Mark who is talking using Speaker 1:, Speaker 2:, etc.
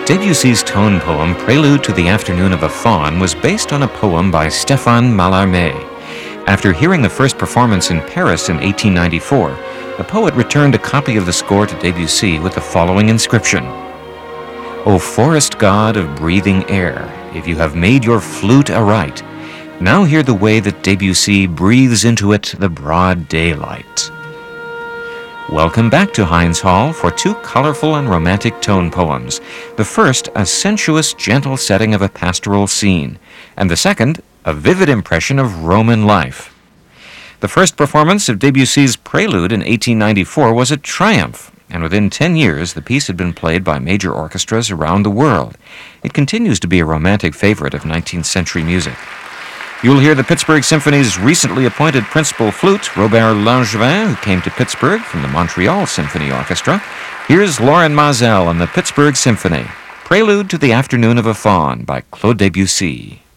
Speaker 1: Debussy's tone poem Prelude to the Afternoon of a Faun was based on a poem by Stéphane Mallarmé. After hearing the first performance in Paris in 1894, the poet returned a copy of the score to Debussy with the following inscription: O forest god of breathing air, if you have made your flute aright, now hear the way that Debussy breathes into it the broad daylight. Welcome back to Heinz Hall for two colorful and romantic tone poems. The first, a sensuous, gentle setting of a pastoral scene, and the second, a vivid impression of Roman life. The first performance of Debussy's Prelude in 1894 was a triumph, and within 10 years the piece had been played by major orchestras around the world. It continues to be a romantic favorite of 19th century music. You'll hear the Pittsburgh Symphony's recently appointed principal flute, Robert Langevin, who came to Pittsburgh from the Montreal Symphony Orchestra. Here's Lorin Maazel and the Pittsburgh Symphony, Prelude to the Afternoon of a Faun by Claude Debussy.